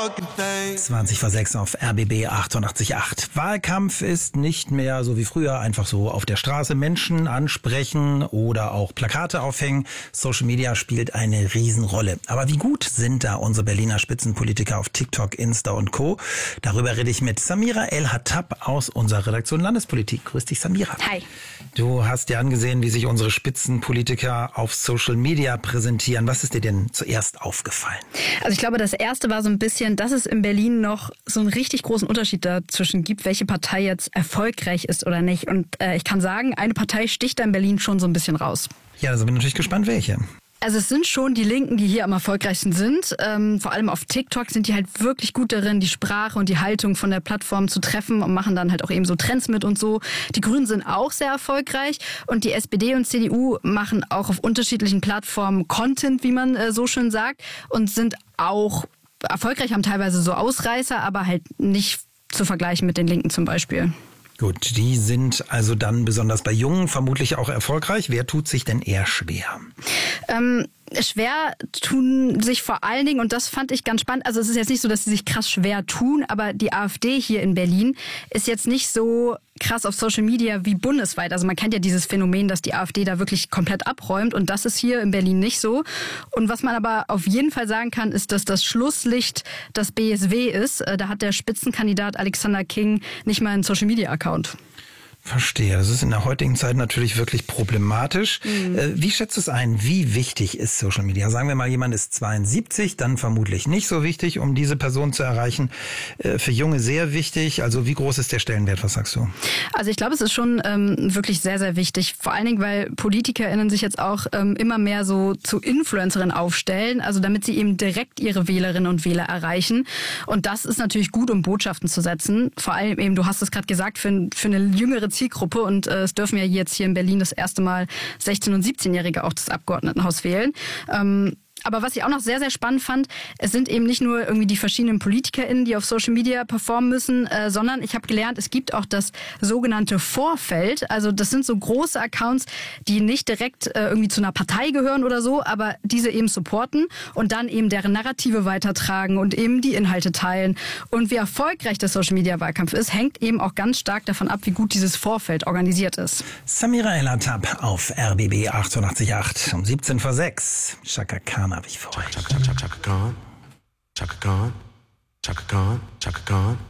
20 vor 6 auf RBB 88.8. Wahlkampf ist nicht mehr so wie früher einfach so auf der Straße Menschen ansprechen oder auch Plakate aufhängen. Social Media spielt eine Riesenrolle. Aber wie gut sind da unsere Berliner Spitzenpolitiker auf TikTok, Insta und Co.? Darüber rede ich mit Samira El-Hattab aus unserer Redaktion Landespolitik. Grüß dich, Samira. Hi. Du hast dir angesehen, wie sich unsere Spitzenpolitiker auf Social Media präsentieren. Was ist dir denn zuerst aufgefallen? Also ich glaube, das erste war so ein bisschen, dass es in Berlin noch so einen richtig großen Unterschied dazwischen gibt, welche Partei jetzt erfolgreich ist oder nicht. Und ich kann sagen, eine Partei sticht da in Berlin schon so ein bisschen raus. Ja, also bin ich natürlich gespannt, welche. Also es sind schon die Linken, die hier am erfolgreichsten sind. Vor allem auf TikTok sind die halt wirklich gut darin, die Sprache und die Haltung von der Plattform zu treffen und machen dann halt auch eben so Trends mit und so. Die Grünen sind auch sehr erfolgreich und die SPD und CDU machen auch auf unterschiedlichen Plattformen Content, wie man so schön sagt, und sind auch erfolgreich, haben teilweise so Ausreißer, aber halt nicht zu vergleichen mit den Linken zum Beispiel. Gut, die sind also dann besonders bei Jungen vermutlich auch erfolgreich. Wer tut sich denn eher schwer? Schwer tun sich vor allen Dingen, und das fand ich ganz spannend, also es ist jetzt nicht so, dass sie sich krass schwer tun, aber die AfD hier in Berlin ist jetzt nicht so krass auf Social Media wie bundesweit. Also man kennt ja dieses Phänomen, dass die AfD da wirklich komplett abräumt, und das ist hier in Berlin nicht so. Und was man aber auf jeden Fall sagen kann, ist, dass das Schlusslicht das BSW ist. Da hat der Spitzenkandidat Alexander King nicht mal einen Social Media Account. Verstehe. Das ist in der heutigen Zeit natürlich wirklich problematisch. Wie schätzt du es ein? Wie wichtig ist Social Media? Sagen wir mal, jemand ist 72, dann vermutlich nicht so wichtig, um diese Person zu erreichen. Für Junge sehr wichtig. Also wie groß ist der Stellenwert? Was sagst du? Also ich glaube, es ist schon wirklich sehr, sehr wichtig. Vor allen Dingen, weil PolitikerInnen sich jetzt auch immer mehr so zu Influencerinnen aufstellen. Also damit sie eben direkt ihre Wählerinnen und Wähler erreichen. Und das ist natürlich gut, um Botschaften zu setzen. Vor allem eben, du hast es gerade gesagt, für eine jüngere Zielgruppe, und es dürfen ja jetzt hier in Berlin das erste Mal 16- und 17-Jährige auch das Abgeordnetenhaus wählen. Aber was ich auch noch sehr, sehr spannend fand, es sind eben nicht nur irgendwie die verschiedenen PolitikerInnen, die auf Social Media performen müssen, sondern ich habe gelernt, es gibt auch das sogenannte Vorfeld. Also das sind so große Accounts, die nicht direkt irgendwie zu einer Partei gehören oder so, aber diese eben supporten und dann eben deren Narrative weitertragen und eben die Inhalte teilen. Und wie erfolgreich der Social Media Wahlkampf ist, hängt eben auch ganz stark davon ab, wie gut dieses Vorfeld organisiert ist. Samira El-Hattab auf RBB 88.8 um 17 vor 6. Chaka Khan habe ich vor euch. Chaka Khan, Chaka Khan, Chaka Khan, Chaka Khan, Chaka Khan.